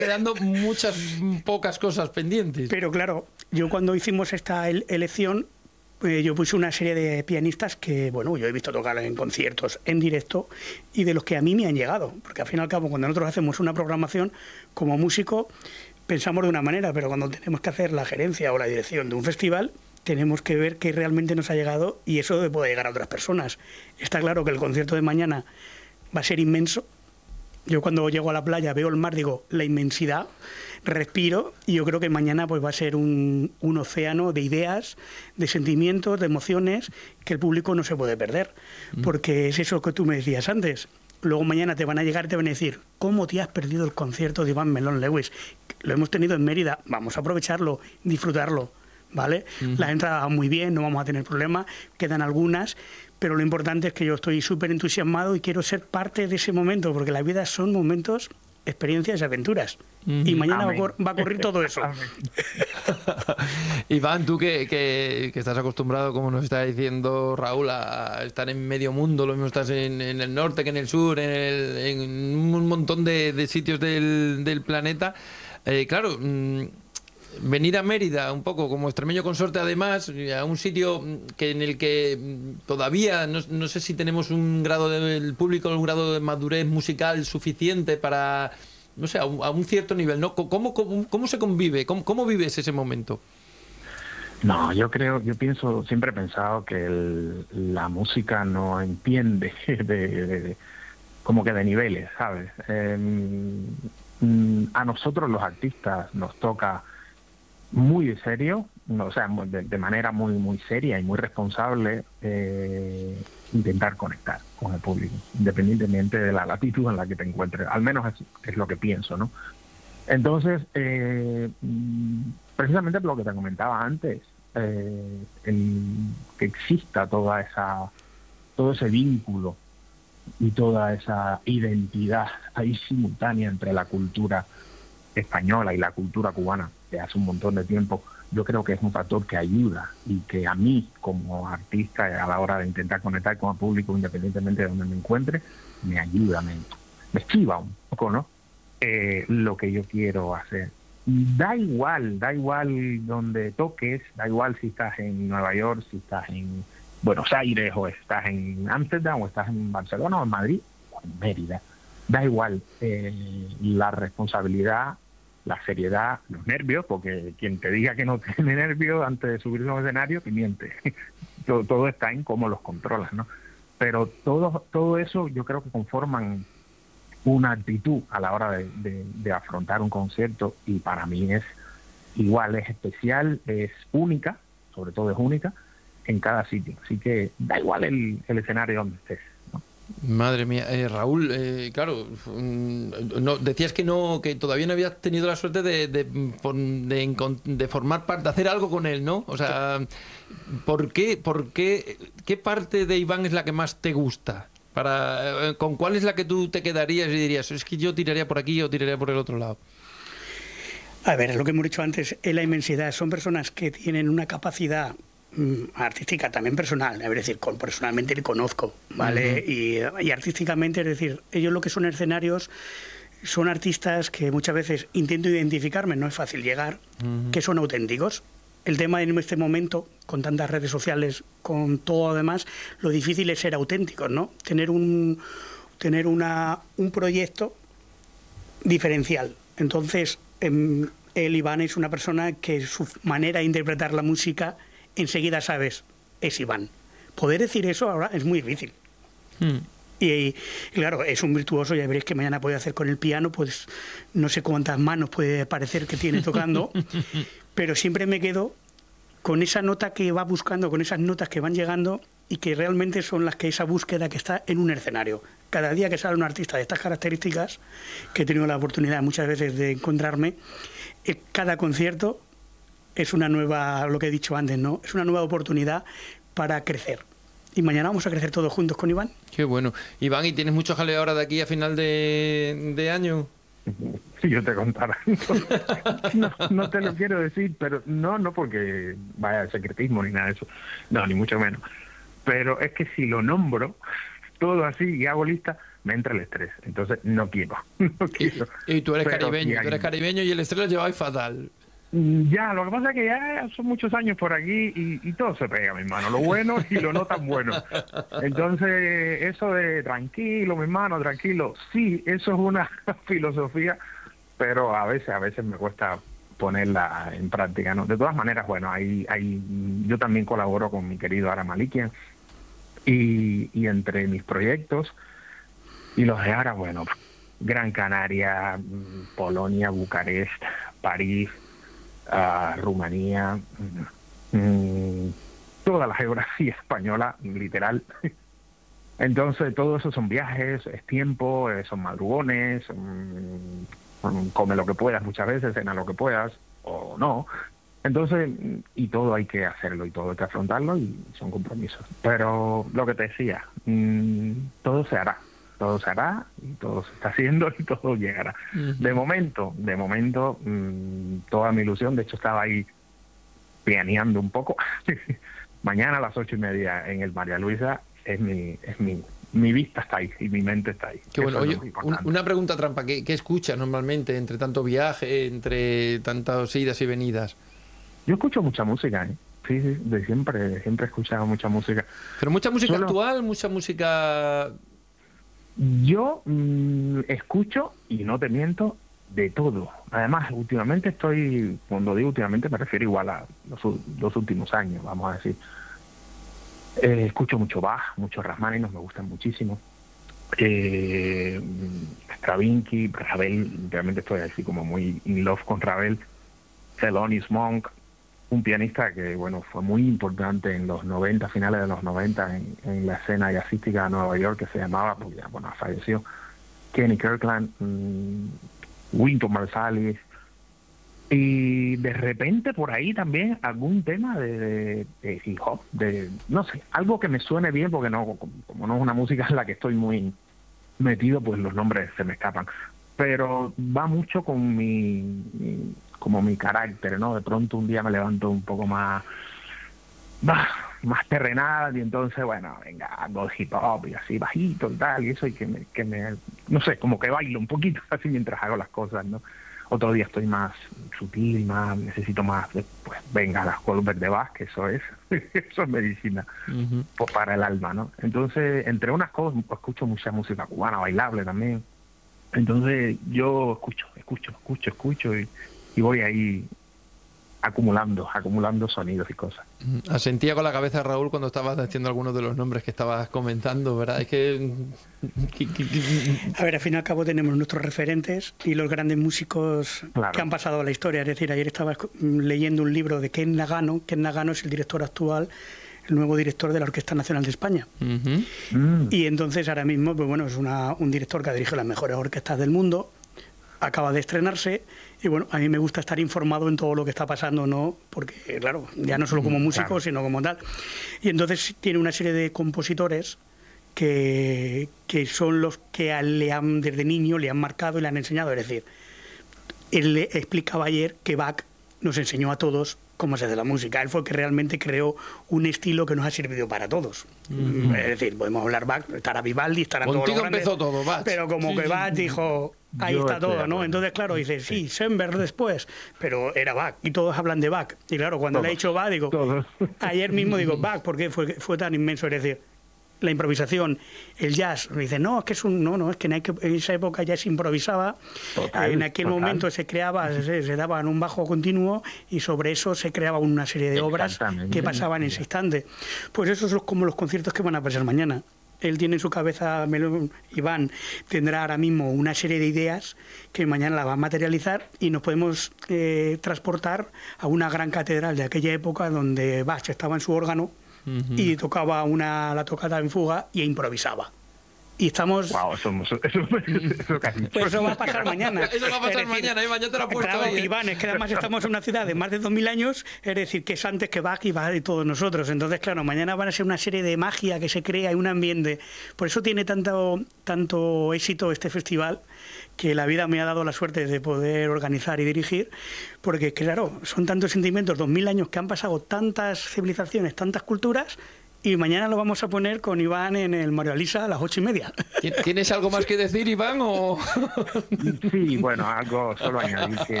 quedando muchas, pocas cosas pendientes. Pero claro, yo cuando hicimos esta elección, yo puse una serie de pianistas que, bueno, yo he visto tocar en conciertos, en directo, y de los que a mí me han llegado. Porque al fin y al cabo, cuando nosotros hacemos una programación, como músico, pensamos de una manera, pero cuando tenemos que hacer la gerencia o la dirección de un festival, tenemos que ver qué realmente nos ha llegado y eso puede llegar a otras personas. Está claro que el concierto de mañana va a ser inmenso. Yo cuando llego a la playa veo el mar, digo, la inmensidad, respiro, y yo creo que mañana pues va a ser un océano de ideas, de sentimientos, de emociones que el público no se puede perder. Porque es eso que tú me decías antes. Luego mañana te van a llegar y te van a decir, ¿cómo te has perdido el concierto de Iván Melón Lewis? Lo hemos tenido en Mérida, vamos a aprovecharlo, disfrutarlo, ¿vale? Las entradas muy bien, no vamos a tener problemas, quedan algunas, pero lo importante es que yo estoy súper entusiasmado y quiero ser parte de ese momento, porque la vida son momentos, experiencias y aventuras. Y mañana va a ocurrir todo eso. Iván, tú que estás acostumbrado, como nos está diciendo Raúl, a estar en medio mundo, lo mismo estás en el norte que en el sur, en un montón de sitios del planeta. Claro, venir a Mérida un poco como extremeño consorte, además, a un sitio en el que todavía no sé si tenemos un grado del público, un grado de madurez musical suficiente para, no sé, a un cierto nivel, ¿no? ¿Cómo se convive? ¿Cómo vives ese momento? No, yo pienso, siempre he pensado que la música no entiende como que de niveles, ¿sabes? A nosotros los artistas nos toca muy de serio, o sea, de manera muy muy seria y muy responsable, intentar conectar con el público, independientemente de la latitud en la que te encuentres. Al menos es lo que pienso, ¿no? Entonces, precisamente por lo que te comentaba antes, que exista todo ese vínculo y toda esa identidad ahí simultánea entre la cultura española y la cultura cubana de hace un montón de tiempo, yo creo que es un factor que ayuda y que a mí como artista a la hora de intentar conectar con el público independientemente de donde me encuentre, me ayuda, me esquiva un poco, ¿no? Lo que yo quiero hacer. Da igual donde toques, da igual si estás en Nueva York, si estás en Buenos Aires, o estás en Ámsterdam, o estás en Barcelona, o en Madrid, o en Mérida. Da igual la responsabilidad, la seriedad, los nervios, porque quien te diga que no tiene nervios antes de subirse a un escenario, te miente. todo está en cómo los controlas, ¿no? Pero todo eso yo creo que conforman una actitud a la hora de afrontar un concierto, y para mí es igual, es especial, es única, sobre todo es única en cada sitio. Así que da igual el escenario donde estés, ¿no? Madre mía, Raúl, claro, no, decías que todavía no habías tenido la suerte de formar parte, de hacer algo con él, ¿no? O sea, ¿qué parte de Iván es la que más te gusta? ¿Con cuál es la que tú te quedarías y dirías, es que yo tiraría por aquí o tiraría por el otro lado? A ver, es lo que hemos dicho antes, es la inmensidad. Son personas que tienen una capacidad artística, también personal, es decir, personalmente le conozco, ¿vale? Y artísticamente, es decir, ellos lo que son escenarios, son artistas que muchas veces intento identificarme, no es fácil llegar, que son auténticos. El tema en este momento, con tantas redes sociales, con todo lo demás, lo difícil es ser auténticos, ¿no? Tener un proyecto diferencial. Entonces, Iván es una persona que su manera de interpretar la música, enseguida sabes, es Iván. Poder decir eso ahora es muy difícil. Y claro, es un virtuoso, ya veréis que mañana puede hacer con el piano, pues no sé cuántas manos puede parecer que tiene tocando, pero siempre me quedo con esa nota que va buscando, con esas notas que van llegando y que realmente son las que esa búsqueda que está en un escenario. Cada día que sale un artista de estas características, que he tenido la oportunidad muchas veces de encontrarme, cada concierto es una nueva, lo que he dicho antes, ¿no? Es una nueva oportunidad para crecer. Y mañana vamos a crecer todos juntos con Iván. Qué bueno. Iván, ¿y tienes mucho jaleo ahora de aquí a final de año? Si yo te contara. No te lo quiero decir, pero no porque vaya el secretismo ni nada de eso. No, ni mucho menos. Pero es que si lo nombro todo así y hago lista, me entra el estrés. Entonces no quiero, no quiero. Y tú eres Pero caribeño, sí, tú eres caribeño y el estrés lo lleváis fatal. ya, lo que pasa es que ya son muchos años por aquí y todo se pega, mi hermano, lo bueno y lo no tan bueno. Entonces, eso de tranquilo, mi hermano, tranquilo, sí, eso es una filosofía, pero a veces me cuesta ponerla en práctica, ¿no? De todas maneras, bueno, yo también colaboro con mi querido Ara Malikian y entre mis proyectos y los de Ara, bueno, Gran Canaria, Polonia, Bucarest, París, Rumanía, toda la geografía española, literal. Entonces, todo eso son viajes, es tiempo, son madrugones, come lo que puedas muchas veces, cena lo que puedas, o no. Entonces, y todo hay que hacerlo, y todo hay que afrontarlo, y son compromisos. Pero lo que te decía, todo se hará, y todo se está haciendo, y todo llegará. De momento, toda mi ilusión, de hecho estaba ahí pianeando un poco. Mañana a las 8:30 en el María Luisa, mi vista está ahí y mi mente está ahí. Qué bueno. Oye, importante. una pregunta trampa, ¿qué escuchas normalmente entre tanto viaje, entre tantas idas y venidas? Yo escucho mucha música, ¿eh? Sí, de siempre he escuchado mucha música. Pero mucha música actual, mucha música... Yo escucho, y no te miento, de todo. Además, últimamente cuando digo últimamente me refiero igual a los últimos años, vamos a decir. Escucho mucho Bach, mucho Rachmaninoff, me gustan muchísimo. Stravinsky, Ravel, realmente estoy así como muy in love con Ravel. Thelonious Monk, un pianista que bueno fue muy importante en los 90, finales de los 90 en la escena jazzística de Nueva York, que se llamaba, porque ya bueno falleció, Kenny Kirkland, Wynton Marsalis, y de repente por ahí también algún tema de hip hop, de no sé, algo que me suene bien, porque no, como no es una música en la que estoy muy metido, pues los nombres se me escapan, pero va mucho con como mi carácter, ¿no? De pronto un día me levanto un poco más terrenal, y entonces, bueno, venga, hago hip hop y así bajito y tal, y eso, y que me no sé, como que bailo un poquito así mientras hago las cosas, ¿no? Otro día estoy más sutil, necesito más, pues venga, las Goldberg de Bach, que eso es medicina pues para el alma, ¿no? Entonces, entre unas cosas, escucho mucha música cubana, bailable también. Entonces, yo escucho y voy ahí acumulando sonidos y cosas. Asentía con la cabeza, Raúl, cuando estabas haciendo algunos de los nombres que estabas comentando, ¿verdad? Es que... A ver, al fin y al cabo tenemos nuestros referentes y los grandes músicos Claro. que han pasado a la historia. Es decir, ayer estaba leyendo un libro de Ken Nagano. Ken Nagano es el director actual, el nuevo director de la Orquesta Nacional de España. Y entonces ahora mismo, pues bueno, es un director que ha dirigido las mejores orquestas del mundo. Acaba de estrenarse y bueno, a mí me gusta estar informado en todo lo que está pasando, ¿no? Porque claro, ya no solo como músico, claro, sino como tal. Y entonces tiene una serie de compositores que son los que desde niño le han marcado y le han enseñado. Es decir, él le explicaba ayer que Bach nos enseñó a todos cómo se hace la música. Él fue el que realmente creó un estilo que nos ha servido para todos. Es decir, podemos hablar Bach, estará Vivaldi, estará todos los Contigo grandes, empezó todo, Bach. pero como Sí, que sí, Bach sí. dijo, ahí Yo está estoy de todo, ¿no? acuerdo. Entonces, claro, dice, sí, Schoenberg después, pero era Bach, y todos hablan de Bach. Y claro, cuando le he dicho Bach, digo, Todos. ayer mismo digo Bach, porque fue tan inmenso, es decir, la improvisación, el jazz, me dice, no, es que es que en esa época ya se improvisaba, Total, en aquel total. momento se creaba, se daba en un bajo continuo y sobre eso se creaba una serie de obras Exactamente. que pasaban en ese instante. Pues esos son como los conciertos que van a pasar mañana. Él tiene en su cabeza, Iván, tendrá ahora mismo una serie de ideas que mañana la va a materializar y nos podemos transportar a una gran catedral de aquella época donde Bach estaba en su órgano y tocaba la tocata en fuga y improvisaba. Y estamos... Wow, eso casi. Pues eso va a pasar mañana. Eso va a pasar Es decir, mañana, mañana te lo he puesto claro, ahí, ¿eh? Iván, es que además estamos en una ciudad de más de 2000 años, es decir, que es antes que Bach y Bach y todos nosotros. Entonces, claro, mañana van a ser una serie de magia que se crea y un ambiente. Por eso tiene tanto éxito este festival, que la vida me ha dado la suerte de poder organizar y dirigir, porque claro, son tantos sentimientos, 2000 años que han pasado tantas civilizaciones, tantas culturas, y mañana lo vamos a poner con Iván en el María Luisa a las 8:30. ¿Tienes algo más que decir, Iván? O... Sí, bueno, algo solo añadir que